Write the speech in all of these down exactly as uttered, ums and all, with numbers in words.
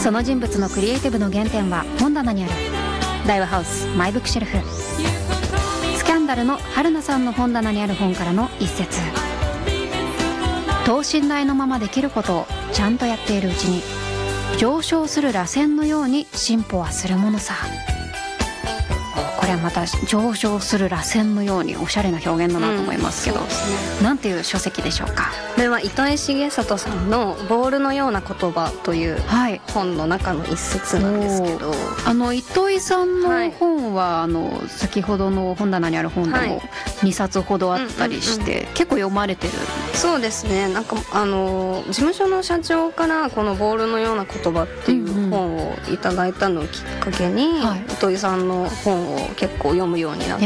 その人物のクリエイティブの原点は本棚にある。大和ハウスマイブックシェルフ。スキャンダルの春菜さんの本棚にある本からの一節。等身大のままできることをちゃんとやっているうちに、上昇する螺旋のように進歩はするものさ。これはまた上昇する螺旋のようにおしゃれな表現だなと思いますけど、うんね、なんていう書籍でしょうか。 これは糸井重里さんのボールのような言葉という本の中の一節なんですけど、はい、 あの糸井さんの本は、はい、あの先ほどの本棚にある本でもにさつほどあったりして、はいうんうんうん、結構読まれてる。 そうですね、なんかあの事務所の社長からこのボールのような言葉っていう本をいただいたのをきっかけに、うんうんはい、糸井さんの本を結構読むようになって、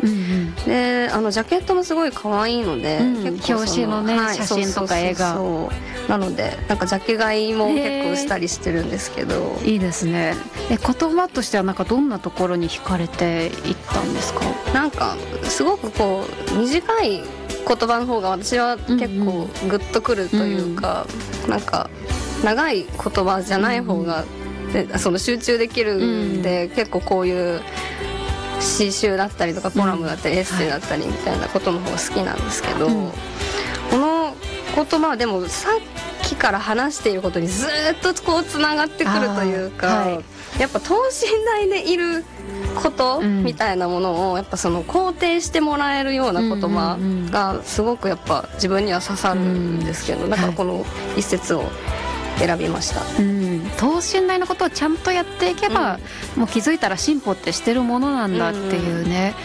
うんうん、であのジャケットもすごい可愛いので、うん、 結構表紙のね、はい、写真とか絵がそうそうそうなのでなんかジャケ買いも結構したりしてるんですけど。 いいですね。え言葉としてはなんかどんなところに惹かれていったんですか。 なんかすごくこう短い言葉の方が私は結構グッとくるというか、うんうん、なんか長い言葉じゃない方が、うん、その集中できるんで、うん、結構こういう詩集だったりとかコラムだったりエッセイだったりみたいなことの方が好きなんですけど、うん、この言葉はでもさっきから話していることにずっとこうつながってくるというか、はい、やっぱ等身大でいることみたいなものをやっぱその肯定してもらえるような言葉がすごくやっぱ自分には刺さるんですけど、だからこの一節を選びました、 うん、等身大のことをちゃんとやっていけば、うん、もう気づいたら進歩ってしてるものなんだっていうね、